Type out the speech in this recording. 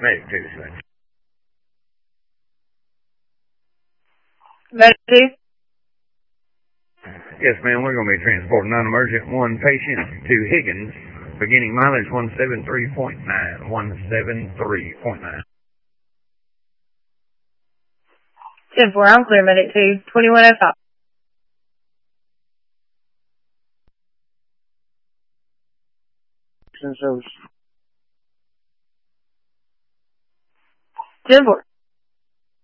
Medic 2, dispatch. Medic 2? Yes, ma'am, we're going to be transporting non-emergent 1 patient to Higgins, beginning mileage 173.9. 173.9. 10-4, I'm clear, Medic 2, 2105. Service. 10-4.